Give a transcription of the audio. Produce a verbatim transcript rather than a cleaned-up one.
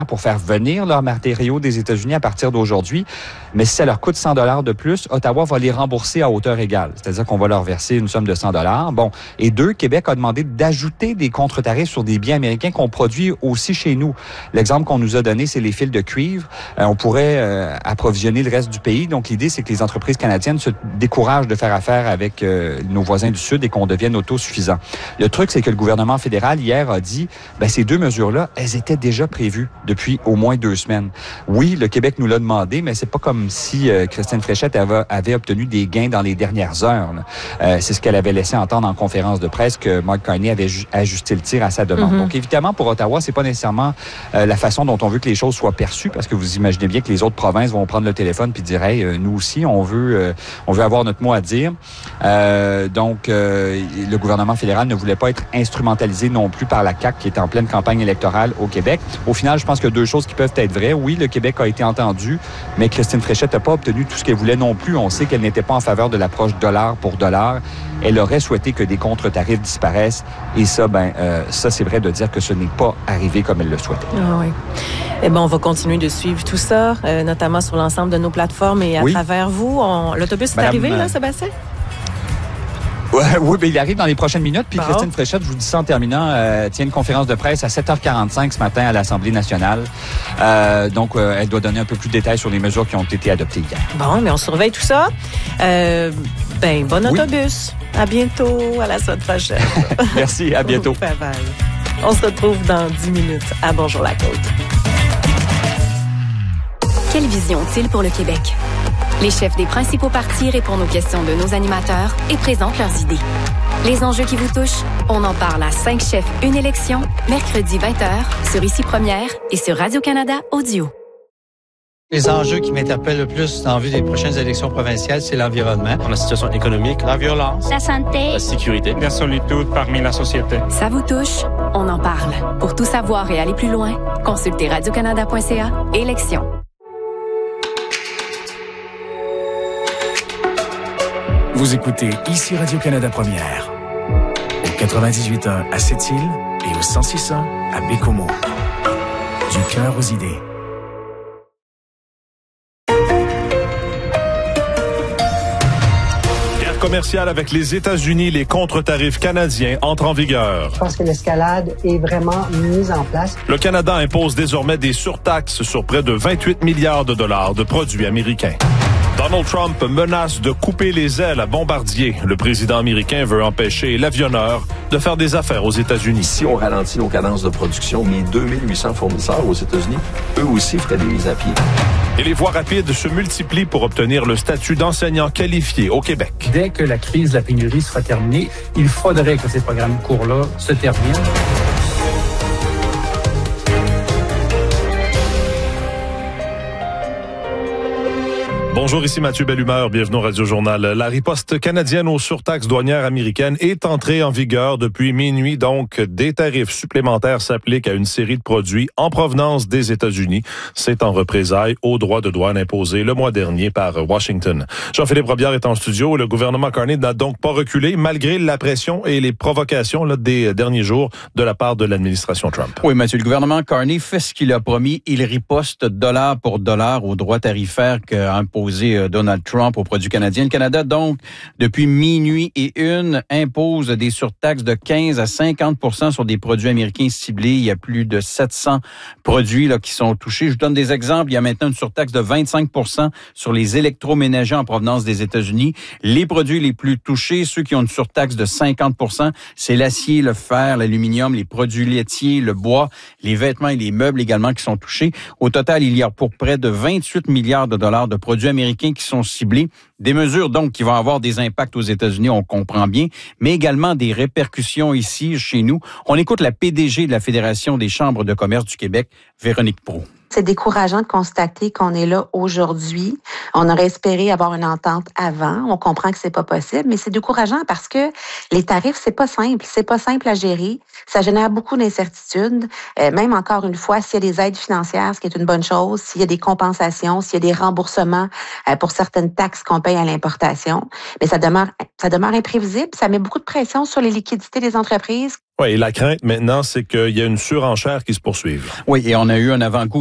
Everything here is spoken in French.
pour faire venir leurs matériaux des États-Unis à partir d'aujourd'hui. Mais si ça leur coûte cent dollars de plus, Ottawa va les rembourser à hauteur égale. C'est-à-dire qu'on va leur verser une somme de cent dollars. Bon. Et deux, Québec a demandé d'ajouter des contre-tarifs sur des biens américains qu'on produit aussi chez nous. L'exemple qu'on nous a donné, c'est les fils de cuivre. Euh, on pourrait euh, approvisionner le reste du pays. Donc, l'idée, c'est que les entreprises canadiennes se découragent de faire affaire avec euh, nos voisins du Sud et qu'on devienne autosuffisants. Le truc, c'est que le gouvernement fédéral, hier, a dit, ben, ces deux mesures-là, elles étaient déjà prévues depuis au moins deux semaines. Oui, le Québec nous l'a demandé, mais c'est pas comme si euh, Christine Fréchette avait, avait obtenu des gains dans les dernières heures. Euh, c'est ce qu'elle avait laissé entendre en conférence de presse que Mark Carney avait ju- ajusté le tir à sa demande. Mm-hmm. Donc évidemment, pour Ottawa, c'est pas nécessairement euh, la façon dont on veut que les choses soient perçues, parce que vous imaginez bien que les autres provinces vont prendre le téléphone puis dire, hey, euh, nous aussi, on veut, euh, on veut avoir notre mot à dire. Euh, donc, euh, le gouvernement fédéral ne voulait pas être instrumentalisé non plus par la C A Q qui est en pleine campagne électorale au Québec. Au final, je pense que deux choses qui peuvent être vraies. Oui, le Québec a été entendu, mais Christine Fréchette n'a pas obtenu tout ce qu'elle voulait non plus. On sait qu'elle n'était pas en faveur de l'approche dollar pour dollar. Elle aurait souhaité que des contre-tarifs disparaissent. Et ça, ben, euh, ça, c'est vrai de dire que ce n'est pas arrivé comme elle le souhaitait. Ah oui. Eh ben, on va continuer de suivre tout ça, euh, notamment sur l'ensemble de nos plateformes et à oui. travers vous. On... L'autobus Madame, est arrivé, là, Sébastien? Ouais, oui, mais il arrive dans les prochaines minutes. Puis bon. Christine Fréchette, je vous dis ça en terminant, euh, tient une conférence de presse à sept heures quarante-cinq ce matin à l'Assemblée nationale. Euh, donc, euh, elle doit donner un peu plus de détails sur les mesures qui ont été adoptées hier. Bon, mais on surveille tout ça. Euh, ben, bon autobus. Oui. À bientôt, à la semaine prochaine. Merci, à bientôt. Bye bye. On se retrouve dans dix minutes à Bonjour la Côte. Quelle vision ont-ils pour le Québec? Les chefs des principaux partis répondent aux questions de nos animateurs et présentent leurs idées. Les enjeux qui vous touchent, on en parle à cinq chefs, une élection, mercredi vingt heures, sur Ici Première et sur Radio-Canada Audio. Les enjeux qui m'interpellent le plus en vue des prochaines élections provinciales, c'est l'environnement, la situation économique, la violence, la santé, la sécurité, la solitude parmi la société. Ça vous touche? On en parle. Pour tout savoir et aller plus loin, consultez radio canada point c a. Élections. Vous écoutez Ici Radio-Canada Première, au quatre-vingt-dix-huit point un à Sept-Îles et au cent six point un à Bécomo. Du cœur aux idées. Guerre commerciale avec les États-Unis, les contre-tarifs canadiens entrent en vigueur. Je pense que l'escalade est vraiment mise en place. Le Canada impose désormais des surtaxes sur près de vingt-huit milliards de dollars de produits américains. Donald Trump menace de couper les ailes à Bombardier. Le président américain veut empêcher l'avionneur de faire des affaires aux États-Unis. Si on ralentit nos cadences de production, mes deux mille huit cents fournisseurs aux États-Unis, eux aussi feraient des mises à pied. Et les voies rapides se multiplient pour obtenir le statut d'enseignant qualifié au Québec. Dès que la crise de la pénurie sera terminée, il faudrait que ces programmes courts-là se terminent. Bonjour, ici Mathieu Bellumeur, bienvenue au Radio-Journal. La riposte canadienne aux surtaxes douanières américaines est entrée en vigueur depuis minuit, donc des tarifs supplémentaires s'appliquent à une série de produits en provenance des États-Unis. C'est en représailles aux droits de douane imposés le mois dernier par Washington. Jean-Philippe Robillard est en studio. Le gouvernement Carney n'a donc pas reculé malgré la pression et les provocations là, des derniers jours de la part de l'administration Trump. Oui, Mathieu, le gouvernement Carney fait ce qu'il a promis. Il riposte dollar pour dollar aux droits tarifaires qu'a imposé Donald Trump aux produits canadiens. Le Canada, donc, depuis minuit et une, impose des surtaxes de quinze à cinquante pour cent sur des produits américains ciblés. Il y a plus de sept cents produits là, qui sont touchés. Je vous donne des exemples. Il y a maintenant une surtaxe de vingt-cinq pour cent sur les électroménagers en provenance des États-Unis. Les produits les plus touchés, ceux qui ont une surtaxe de cinquante pour cent, c'est l'acier, le fer, l'aluminium, les produits laitiers, le bois, les vêtements et les meubles également qui sont touchés. Au total, il y a pour près de vingt-huit milliards de dollars de produits américains qui sont ciblés. Des mesures, donc, qui vont avoir des impacts aux États-Unis, on comprend bien, mais également des répercussions ici, chez nous. On écoute la P D G de la Fédération des chambres de commerce du Québec, Véronique Proulx. C'est décourageant de constater qu'on est là aujourd'hui. On aurait espéré avoir une entente avant. On comprend que c'est pas possible, mais c'est décourageant parce que les tarifs, c'est pas simple. C'est pas simple à gérer. Ça génère beaucoup d'incertitudes. Euh, même encore une fois, s'il y a des aides financières, ce qui est une bonne chose, s'il y a des compensations, s'il y a des remboursements euh, pour certaines taxes qu'on paye à l'importation, mais ça demeure, ça demeure imprévisible. Ça met beaucoup de pression sur les liquidités des entreprises. Oui, et la crainte maintenant, c'est qu'il y a une surenchère qui se poursuive. Oui, et on a eu un avant-goût